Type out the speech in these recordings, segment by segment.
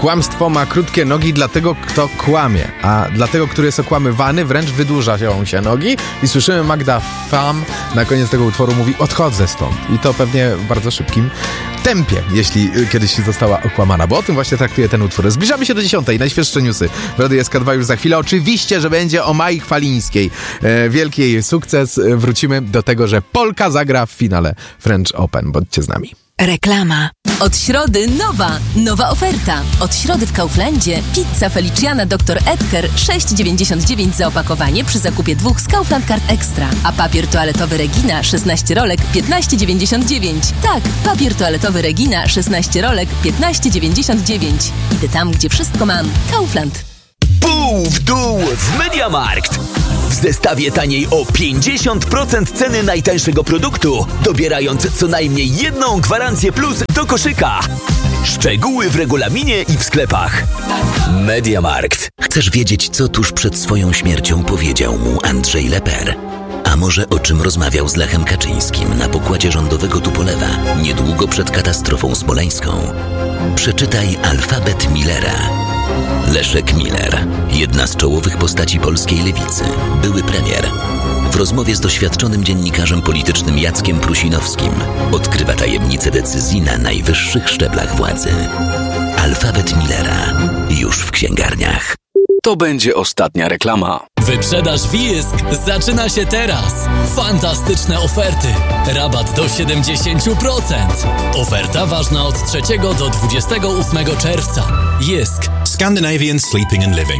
Kłamstwo ma krótkie nogi dla tego, kto kłamie, a dla tego, który jest okłamywany, wręcz wydłużają się nogi i słyszymy Magda Fam na koniec tego utworu mówi odchodzę stąd i to pewnie w bardzo szybkim tempie, jeśli kiedyś została okłamana, bo o tym właśnie traktuje ten utwór. Zbliżamy się do 10. Najświeższe newsy w Radiu SK2 już za chwilę. Oczywiście, że będzie o Mai Chwalińskiej. Wielki jej sukces. Wrócimy do tego, że Polka zagra w finale French Open. Bądźcie z nami. Reklama. Od środy nowa oferta. Od środy w Kauflandzie pizza Feliciana Dr. Edgar 6,99 za opakowanie przy zakupie 2 z Kaufland Card Extra. A papier toaletowy Regina 16 rolek 15,99. Tak, papier toaletowy Regina 16 rolek 15,99. Idę tam, gdzie wszystko mam. Kaufland. Pół w dół w MediaMarkt. W zestawie taniej o 50% ceny najtańszego produktu, dobierając co najmniej jedną gwarancję plus do koszyka. Szczegóły w regulaminie i w sklepach. MediaMarkt. Chcesz wiedzieć, co tuż przed swoją śmiercią powiedział mu Andrzej Leper? A może o czym rozmawiał z Lechem Kaczyńskim na pokładzie rządowego Tupolewa niedługo przed katastrofą smoleńską? Przeczytaj Alfabet Millera. Leszek Miller, jedna z czołowych postaci polskiej lewicy, były premier. W rozmowie z doświadczonym dziennikarzem politycznym Jackiem Prusinowskim odkrywa tajemnice decyzji na najwyższych szczeblach władzy. Alfabet Millera, już w księgarniach. To będzie ostatnia reklama. Wyprzedaż Wisk zaczyna się teraz. Fantastyczne oferty. Rabat do 70%. Oferta ważna od 3 do 28 czerwca. Jisk. Scandinavian Sleeping and Living.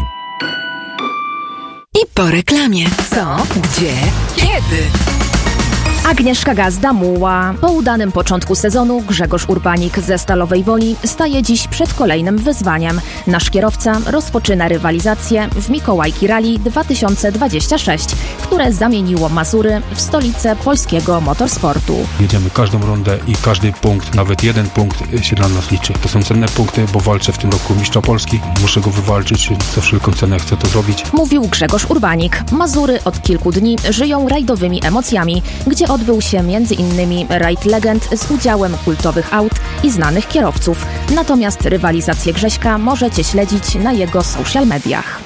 I po reklamie. Co? Gdzie? Kiedy? Agnieszka Gazda-Muła. Po udanym początku sezonu Grzegorz Urbanik ze Stalowej Woli staje dziś przed kolejnym wyzwaniem. Nasz kierowca rozpoczyna rywalizację w Mikołajki Rally 2026, które zamieniło Mazury w stolicę polskiego motorsportu. Jedziemy każdą rundę i każdy punkt, nawet jeden punkt się dla nas liczy. To są cenne punkty, bo walczę w tym roku mistrza Polski. Muszę go wywalczyć, za wszelką cenę chcę to zrobić. Mówił Grzegorz Urbanik. Mazury od kilku dni żyją rajdowymi emocjami, gdzie odbył się m.in. rajd legend z udziałem kultowych aut i znanych kierowców. Natomiast rywalizację Grześka możecie śledzić na jego social mediach.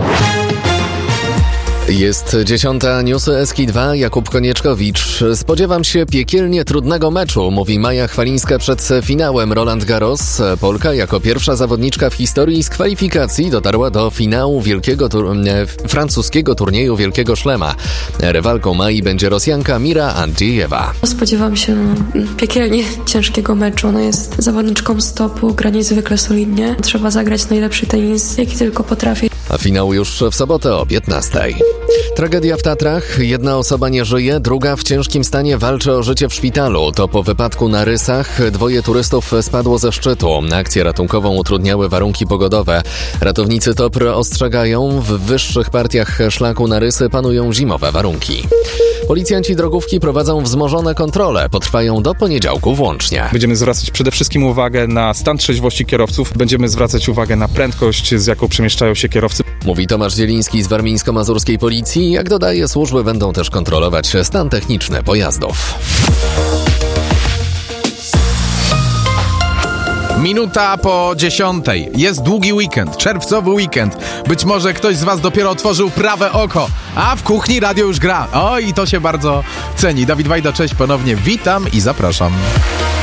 Jest 10. Newsy SK2, Jakub Konieczkowicz. Spodziewam się piekielnie trudnego meczu, mówi Maja Chwalińska przed finałem Roland Garros. Polka jako pierwsza zawodniczka w historii z kwalifikacji dotarła do finału francuskiego turnieju Wielkiego Szlema. Rywalką Mai będzie Rosjanka Mira Andrzejewa. Spodziewam się piekielnie ciężkiego meczu. Ona jest zawodniczką stopu, gra niezwykle solidnie. Trzeba zagrać najlepszy tenis, jaki tylko potrafi. A finał już w sobotę o 15. Tragedia w Tatrach. Jedna osoba nie żyje, druga w ciężkim stanie walczy o życie w szpitalu. To po wypadku na Rysach 2 turystów spadło ze szczytu. Akcję ratunkową utrudniały warunki pogodowe. Ratownicy TOPR ostrzegają, w wyższych partiach szlaku na Rysy panują zimowe warunki. Policjanci drogówki prowadzą wzmożone kontrole. Potrwają do poniedziałku włącznie. Będziemy zwracać przede wszystkim uwagę na stan trzeźwości kierowców. Będziemy zwracać uwagę na prędkość, z jaką przemieszczają się kierowcy. Mówi Tomasz Zieliński z warmińsko-mazurskiej policji. Jak dodaje, służby będą też kontrolować stan techniczny pojazdów. Minuta po 10. Jest długi weekend, czerwcowy weekend. Być może ktoś z was dopiero otworzył prawe oko, a w kuchni radio już gra. O, i to się bardzo ceni. Dawid Wajda, cześć ponownie. Witam i zapraszam.